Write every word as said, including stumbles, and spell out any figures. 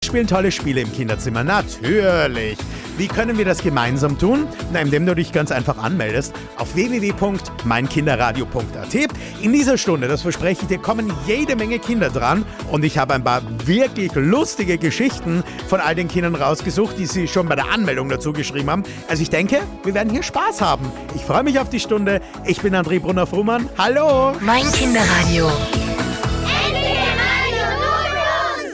Spielen tolle Spiele im Kinderzimmer, natürlich. Wie können wir das gemeinsam tun? Na, indem du dich ganz einfach anmeldest auf w w w punkt mein kinderradio punkt a t. In dieser Stunde, das verspreche ich dir, kommen jede Menge Kinder dran und ich habe ein paar wirklich lustige Geschichten von all den Kindern rausgesucht, die sie schon bei der Anmeldung dazu geschrieben haben. Also ich denke, wir werden hier Spaß haben. Ich freue mich auf die Stunde. Ich bin André Brunner-Frumann. Hallo! Mein Kinderradio.